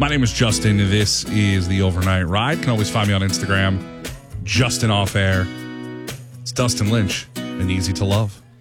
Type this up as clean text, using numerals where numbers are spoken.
My name is Justin. This is the Overnight Ride. You can always find me on Instagram, Justin Off Air. It's Dustin Lynch and Easy to Love.